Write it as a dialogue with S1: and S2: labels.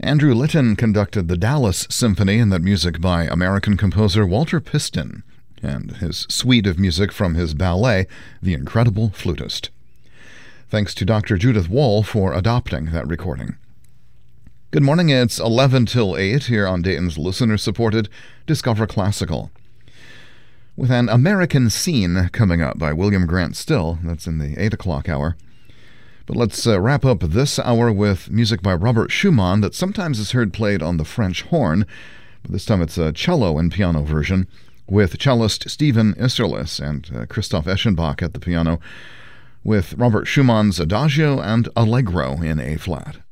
S1: Andrew Litton conducted the Dallas Symphony, and that music by American composer Walter Piston, and his suite of music from his ballet, The Incredible Flutist. Thanks to Dr. Judith Wall for adopting that recording. Good morning, it's 11 till 8 here on Dayton's listener-supported Discover Classical. With an American Scene coming up by William Grant Still, that's in the 8 o'clock hour. But let's wrap up this hour with music by Robert Schumann that sometimes is heard played on the French horn, but this time it's a cello and piano version with cellist Stephen Isserlis and Christoph Eschenbach at the piano, with Robert Schumann's Adagio and Allegro in A-flat.